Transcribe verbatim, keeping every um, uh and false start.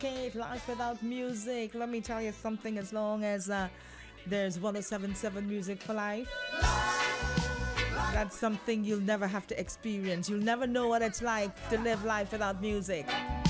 Kate, life without music. Let me tell you something, as long as uh, there's one oh seven point seven Music for Life, that's something you'll never have to experience. You'll never know what it's like to live life without music.